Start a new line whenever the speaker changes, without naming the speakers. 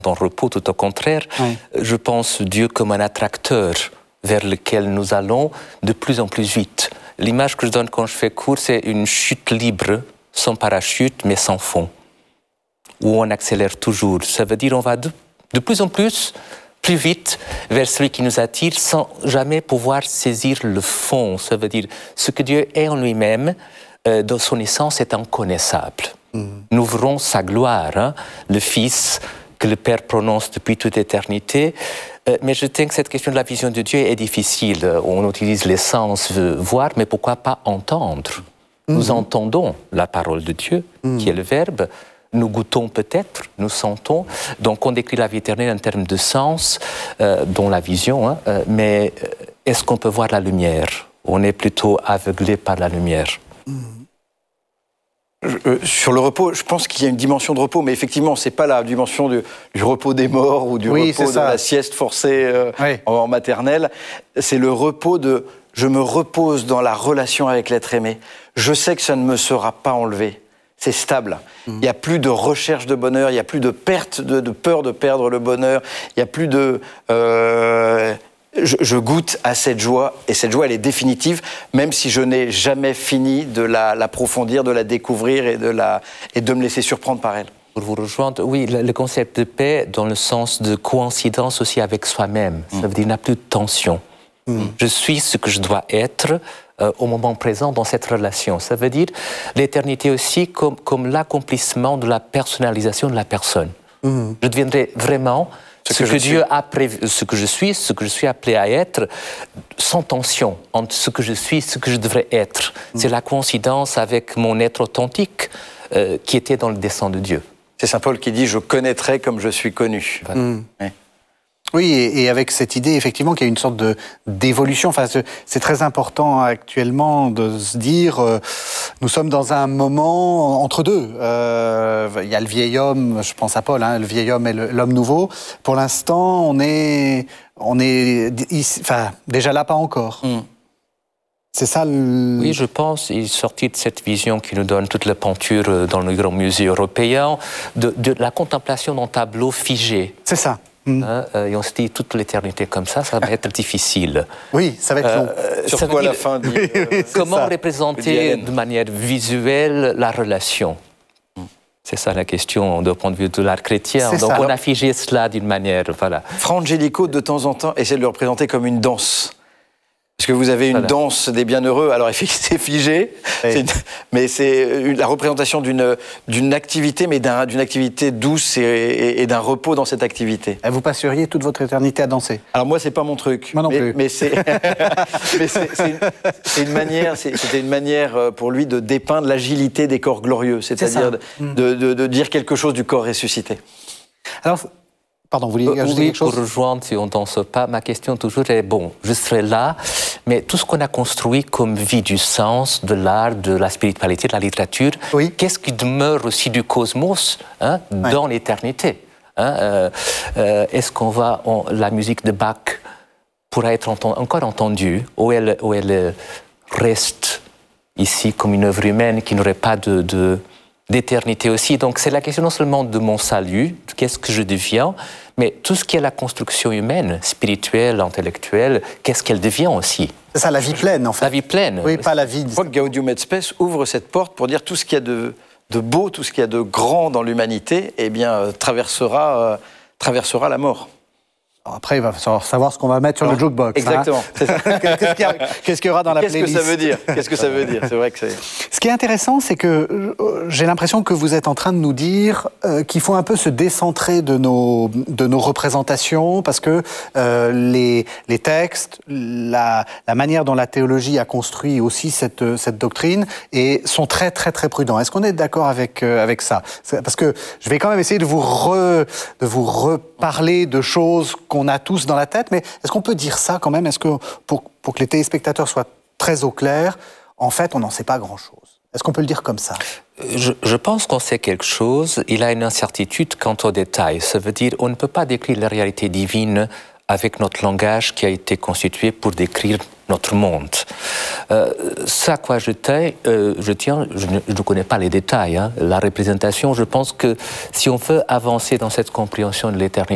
dans le repos, tout au contraire. Oui. Je pense Dieu comme un attracteur vers lequel nous allons de plus en plus vite. L'image que je donne quand je fais cours, c'est une chute libre, sans parachute, mais sans fond, où on accélère toujours. Ça veut dire qu'on va de plus en plus vite vers celui qui nous attire sans jamais pouvoir saisir le fond. Ça veut dire ce que Dieu est en lui-même, dans son essence, est inconnaissable. Nous verrons sa gloire, le Fils que le Père prononce depuis toute éternité. Mais je think que cette question de la vision de Dieu est difficile. On utilise les sens, voir, mais pourquoi pas entendre? Nous entendons la parole de Dieu, qui est le Verbe. Nous goûtons peut-être, nous sentons. Donc on décrit la vie éternelle en termes de sens, dont la vision. Mais est-ce qu'on peut voir la lumière? On est plutôt aveuglé par la lumière.
Sur le repos, je pense qu'il y a une dimension de repos, mais effectivement, c'est pas la dimension du repos des morts ou du repos de la sieste forcée en maternelle. C'est le repos de « je me repose dans la relation avec l'être aimé. Je sais que ça ne me sera pas enlevé. C'est stable. Il n'y a plus de recherche de bonheur, il n'y a plus de perte, de peur de perdre le bonheur, il n'y a plus de... Je goûte à cette joie, et cette joie, elle est définitive, même si je n'ai jamais fini de l'approfondir, de la découvrir et de me laisser surprendre par elle.
Pour vous rejoindre, oui, le concept de paix dans le sens de coïncidence aussi avec soi-même. Ça veut dire qu'il n'y a plus de tension. Je suis ce que je dois être au moment présent dans cette relation. Ça veut dire l'éternité aussi comme l'accomplissement de la personnalisation de la personne. Je deviendrai vraiment... ce que Dieu a prévu, ce que je suis appelé à être, sans tension entre ce que je suis et ce que je devrais être. C'est la coïncidence avec mon être authentique qui était dans le dessein de Dieu.
C'est saint Paul qui dit « je connaîtrai comme je suis connu ».
Oui, et avec cette idée, effectivement, qu'il y a une sorte d'évolution. Enfin, c'est très important actuellement de se dire, nous sommes dans un moment entre deux. Il y a le vieil homme, je pense à Paul, le vieil homme et l'homme nouveau. Pour l'instant, on est déjà là, pas encore. C'est ça
Oui, je pense, il est sorti de cette vision qui nous donne toute la peinture dans le grand musée européen, de la contemplation d'un tableau figé.
C'est ça.
Et on se dit toute l'éternité comme ça va être difficile.
Oui, ça va être long.
Surtout à la fin.
Comment représenter de manière visuelle la relation? C'est ça la question du point de vue de l'art chrétien. Donc on a figé cela d'une manière, voilà.
Fra Angelico, de temps en temps, essaie de le représenter comme une danse. Parce que vous avez une danse des bienheureux, alors c'est figé, mais c'est la représentation d'une activité, mais d'une activité douce et d'un repos dans cette activité.
Et vous passeriez toute votre éternité à danser?
Alors moi, c'est pas mon truc.
Moi non plus.
Mais c'est c'était une manière pour lui de dépeindre l'agilité des corps glorieux, c'est-à-dire de dire quelque chose du corps ressuscité.
Alors, pardon, vous vouliez ajouter quelque chose?
Pour rejoindre, si on ne danse pas, ma question toujours est, bon, je serai là, mais tout ce qu'on a construit comme vie du sens, de l'art, de la spiritualité, de la littérature, qu'est-ce qui demeure aussi du cosmos dans l'éternité? Est-ce qu'on va... la musique de Bach pourra être encore entendue, ou elle reste ici comme une œuvre humaine qui n'aurait pas d'éternité aussi. Donc c'est la question non seulement de mon salut, de qu'est-ce que je deviens, mais tout ce qui est la construction humaine, spirituelle, intellectuelle, qu'est-ce qu'elle devient aussi.
C'est ça, la vie pleine, en fait.
La vie pleine.
Oui, pas la vie...
Je crois que Gaudium et Spes ouvre cette porte pour dire tout ce qu'il y a de beau, tout ce qu'il y a de grand dans l'humanité, eh bien, traversera la mort.
Alors après, il va falloir savoir ce qu'on va mettre sur le jukebox.
Exactement.
Qu'est-ce qu'il y aura dans la playlist?
Qu'est-ce que ça veut dire? Qu'est-ce que ça veut dire? C'est vrai que c'est...
Ce qui est intéressant, c'est que j'ai l'impression que vous êtes en train de nous dire qu'il faut un peu se décentrer de nos représentations, parce que les textes, la manière dont la théologie a construit aussi cette doctrine sont très, très, très prudents. Est-ce qu'on est d'accord avec ça? Parce que je vais quand même essayer de vous reparler de choses qu'on a tous dans la tête, mais est-ce qu'on peut dire ça quand même? Est-ce que pour que les téléspectateurs soient très au clair, en fait, on n'en sait pas grand-chose? Est-ce qu'on peut le dire comme ça?
Je pense qu'on sait quelque chose. Il a une incertitude quant aux détails. Ça veut dire qu'on ne peut pas décrire la réalité divine avec notre langage qui a été constitué pour décrire notre monde. Ça à quoi je tiens, je ne connais pas les détails. La représentation, je pense que si on veut avancer dans cette compréhension de l'éternité,